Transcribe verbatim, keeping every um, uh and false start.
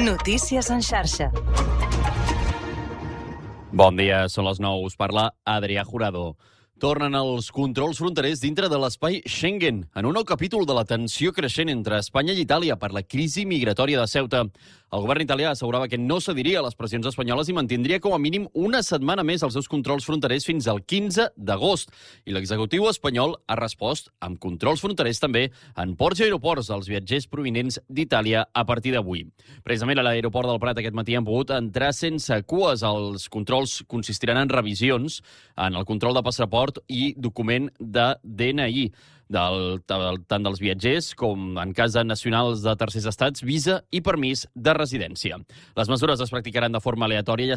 Notícies en xarxa. Bon dia, són les nou. Us parla Adrià Jurado. Tornen els controls fronterers dintre de l'espai Schengen, en un nou capítol de la tensió creixent entre Espanya i Itàlia per la crisi migratòria de Ceuta. El govern italià assegurava que no cediria a les pressions espanyoles i mantindria com a mínim una setmana més els seus controls fronterers fins al quinze d'agost. I l'executiu espanyol ha respost amb controls fronterers també en ports i aeroports als viatgers provinents d'Itàlia a partir d'avui. Precisament a l'aeroport del Prat aquest matí han pogut entrar sense cues. Els controls consistiran en revisions en el control de passaport i document de D N I, del, del, tant dels viatgers com, en cas de nacionals de tercers estats, visa i permís de residència. Les mesures es practicaran de forma aleatòria.